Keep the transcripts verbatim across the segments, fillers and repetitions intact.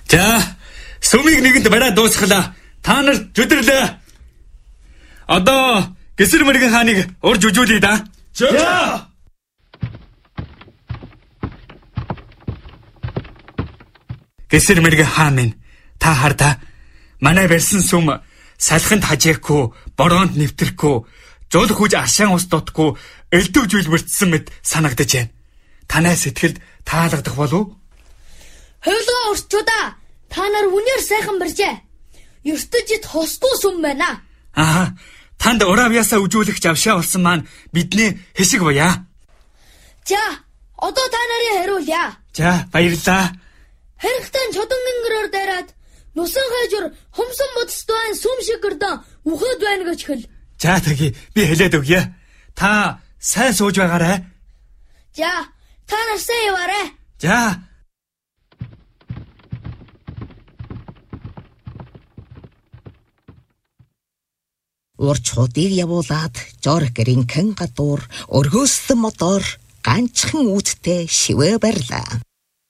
За, сүмийг нэгэнд бариад дуусглаа. Та нар зүдэрлээ. Одоо Гэсэр мэргэн хааныг урж үжүүлээ да. За. Гэсэр мэргэн хаан минь, та хардаа. Манай барьсан сүм салхинд хажээхгүй, бороонд нэвтрэхгүй, жул хүж аршаан ус дутхгүй, элдв зүйлбэртсэн мэт санагдаж байна. Танай сэтгэлд таалагдах болов? Хойлгоо урчуудаа, та нар үнээр сайхан барьжээ. Ертөжид хосгүй сүм байна. Аа, танд ураавьяасаа үжүүлэх завшаа болсон маань бидний хэсэг буяа. За, одоо та нарын хариулъя. За, баярлалаа. Харихтан чодонгингроор дайраад нусан хажуур хумсан бодсдван сүм шиг гэрдэн үхээд байна гэж хэл. За таги би хэлээд өгье. Та сайн сууж байгаарай. За, та нар сайн яваарай. За. Урчуудыг явуулаад Жоргэрийн хэн гадуур өргөөссөн мотор ганцхан үүдтэй шивээ барьлаа.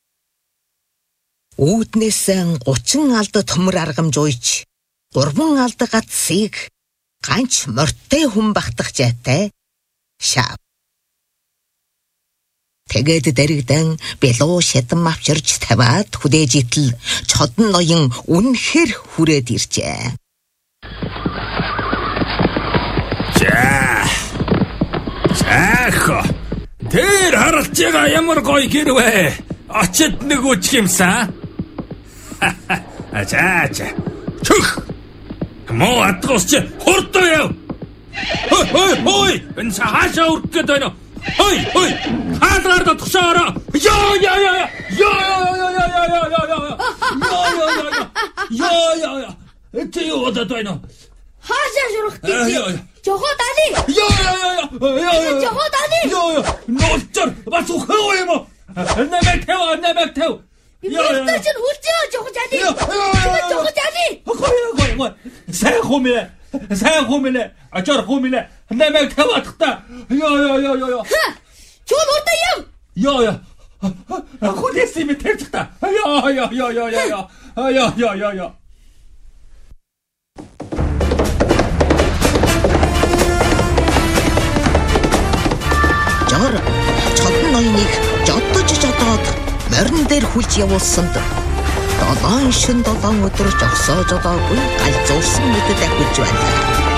Үүднээс гучин алд төмөр аргамжууйч гурван алд гацсыг ганц морьтой хүн багтах жаатай шав. Тэгээд дэрэгдэн белуу шатан авчирч таваад хүдээж итл чодон ноён үнэхэр хүрээд иржээ. За. Заах. Тэр харалж байгаа ямар гоё гэр вэ? Очид нэг үчих юмсан. За за. Чүх. Мо атгосч хурдан яв. Хой хой хой. Энэ хаашаа үргэх гээд байна. Хой хой. Хаалгаар дотгошоороо. Яа яа яа. Яа яа яа яа яа яа яа. Яа яа яа. Яа яа яа. Эцээ юу бодоод байна? Хаашаа шурах гэж. Жохоо дали. Яа яа яа. Яа яа. Жохоо дали. Яа яа. Нолчор. Бас ухаа юм. Нэмэг тэв, нэмэг тэв. Яа чин хүлцээ жохоо дали. Жохоо дали. Хой хой хой. Сайн хумээ. Сайн хумээ. Ажар хумээ. Нэмэг тэв атахта. Яа яа яа яа. Чул урдаа яв. Яа яа. Хүлээсээ мэт тавьчих та. Яа яа яа яа яа. Яа яа яа яа. Жор чодон ноёныг жодож жодоод морин дээр хүлж явуулсанд долоон шин долоон өдөр жогсоо жодоогүй галзуурсан мэдэд ахиж байна.